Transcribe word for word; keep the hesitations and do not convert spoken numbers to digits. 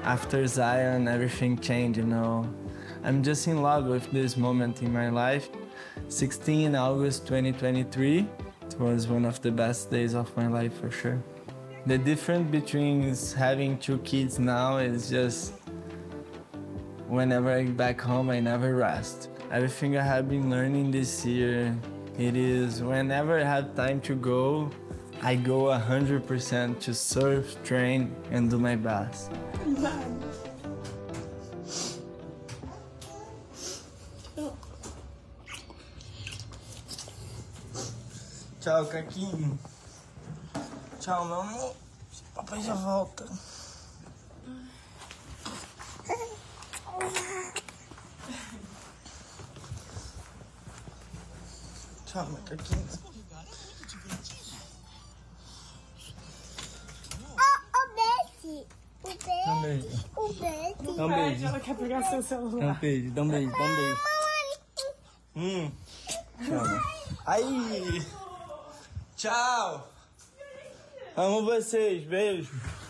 after Zion, everything changed, you know. I'm just in love with this moment in my life. sixteen August twenty twenty-three, it was one of the best days of my life for sure. The difference between having two kids now is just whenever I get back home, I never rest. Everything I have been learning this year, it is whenever I have time to go, I go one hundred percent to surf, train, and do my best. Tchau, Caquinho. Tchau, meu amor. Papai já volta. Tchau, meu Caquinho. O beijo. O beijo. Dá um beijo. Ela quer pegar seu celular. Dá um beijo, dá um beijo, dá um beijo. Hum. Tchau. Aí. Tchau. Amo vocês. Beijo.